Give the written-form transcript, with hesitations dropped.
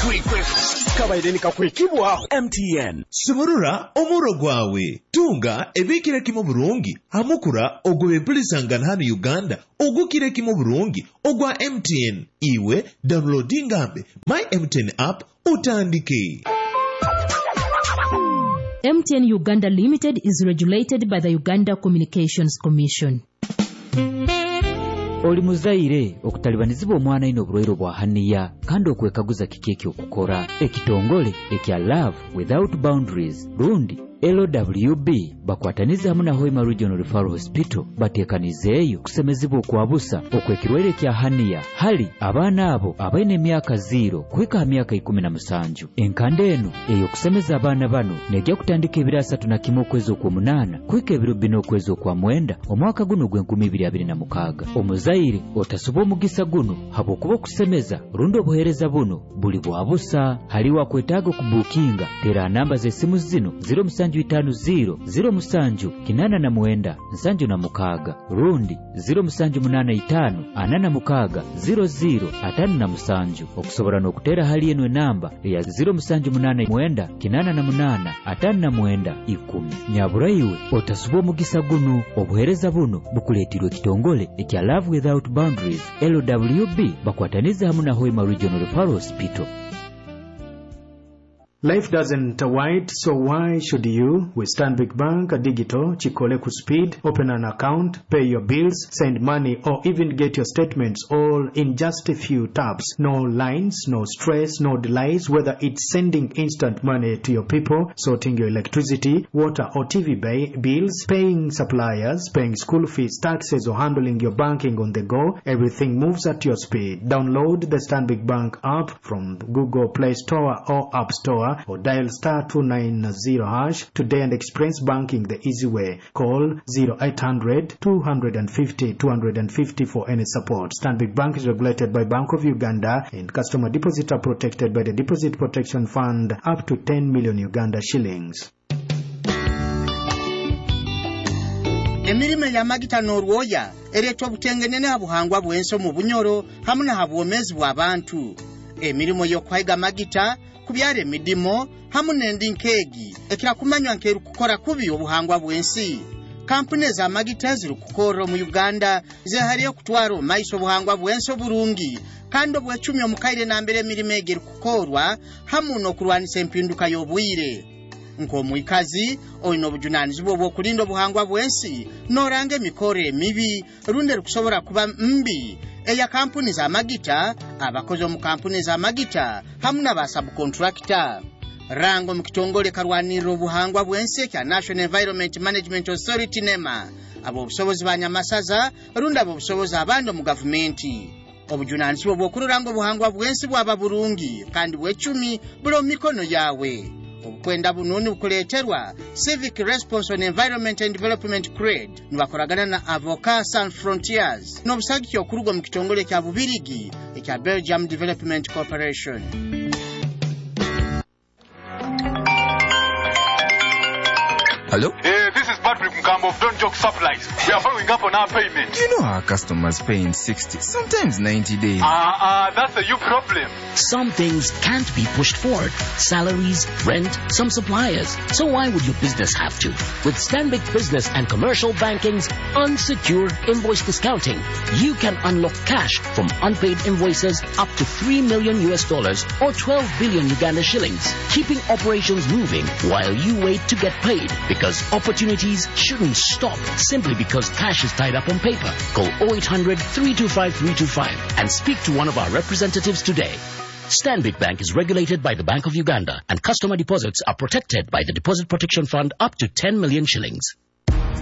MTN Simurura omuro gwawe tunga ebikira kimo burungi hamukura ogwe empulisangana hano Uganda ogukire kimo burungi ogwa MTN iwe downloading ambe my MTN app utandike. MTN Uganda Limited is regulated by the Uganda Communications Commission. Oli muzaire okutalibanizibwa omwana ino obulwaire bwa haniya kandi okwekaguza kiki okukora ekitongole ekya Love Without Boundaries lundi LWB bakwataniza hamu na Hoima Regional Referral Hospital batekanizeeyo kusemezibwa okwabusa okwekirwaire kya haniya hali abaana abo abaine emyaka 0 kuhika myaka 17. Enkande eno eyo kusemeza abaana bano nejja kutandika ebiro 31 okwezi okwomunana kuhika ebiro 4 okwezi okwamwenda omwaka guno gw'2026. Omuzaire otasuba omugisa guno habwokuba okusemeza rundi obuheereza buno buli bwabusa. Haliwa kwetaaga okubuukinga tera namba z'essimu zino 07507897 rundi 0785860057 okusobora n'okutera hali eno namba ya 0788885710. Nyabura iwe otasuba omugisa guno obuheereza buno bukuleetirwa ekitongole ekya Love Without Boundaries LWB bakwataniza hamu na Hoima Regional Referral Hospital. Life doesn't wait, so why should you? With Stanbic Bank Digital, Chikole ku speed, open an account, pay your bills, send money, or even get your statements all in just a few taps. No lines, no stress, no delays, whether it's sending instant money to your people, sorting your electricity, water or TV bills, paying suppliers, paying school fees, taxes, or handling your banking on the go. Everything moves at your speed. Download the Stanbic Bank app from Google Play Store or App Store, or dial *290# today and experience banking the easy way. Call 0800-250-250 for any support. Stanbic Bank is regulated by Bank of Uganda, and customer deposits are protected by the Deposit Protection Fund up to 10 million Uganda shillings. Emirime ya magita n'orwoya ereetwa obutengenene habuhangwa bw'ensi mu bunyoro hamu na habwomezi bw'abantu. Emirimo y'okwayiga magita kubyara emidimo hamu n'endinkeegi ekira kumanywa nkeru kukora kubi obuhangwa bw'ensi. Kampuni za magita ziri kukora mu Uganda zehaliyo kutwara omaiso obuhangwa bw'ensi obulungi kandi obw'ecumi omukaire nambere emirime egiri kukorwa hamu n'okulwanisa empinduka y'obwire. Nk'omwikazi olina obujunaanizibwa obw'okulinda obuhangwa bw'ensi n'oranga emikoro emibi rundi kusobora kuba mbi eya kampuni za magita, abakozi mu kampuni za magita hamu n'abasubcontractor. Rango mu kitongole karwanirira obuhangwa bw'ensi kya National Environment Management Authority NEMA, abobusobozi banyamasaza rundi abobusobozi abandi mu gavumenti. Obujunaanizibwa bw'okuluranga obuhangwa bw'ensi bwaba bulungi kandi bw'ecumi buli mu mikono yawe. Obukwenda bununi bukuleeterwa Civic Response on Environment and Development CRED nibakoragana na Avocats Sans Frontiers n'obusagiki okurugwa mu kitongole kya Bubirigi ekya Belgium Development Corporation. Hello? This is Patrick Mkambo of Don't Joke Supplies. We are following up on our payment. You know our customers pay in 60, sometimes 90 days. That's a you problem. Some things can't be pushed forward. Salaries, rent, some suppliers. So why would your business have to? With Stanbic Business and Commercial Banking's unsecured invoice discounting, you can unlock cash from unpaid invoices up to $3 million or 12 billion Uganda shillings, keeping operations moving while you wait to get paid. Because opportunities shouldn't stop simply because cash is tied up on paper. Call 0800-325-325 and speak to one of our representatives today. Stanbic Bank is regulated by the Bank of Uganda, and customer deposits are protected by the Deposit Protection Fund up to 10 million shillings.